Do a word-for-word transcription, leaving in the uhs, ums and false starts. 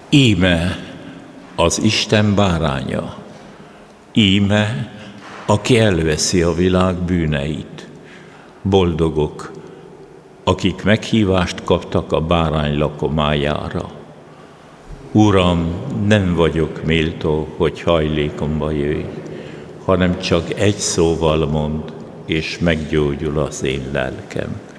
Íme az Isten báránya, íme, aki elveszi a világ bűneit. Boldogok, akik meghívást kaptak a bárány lakomájára. Uram, nem vagyok méltó, hogy hajlékomba jöjj, hanem csak egy szóval mondd, és meggyógyul az én lelkem.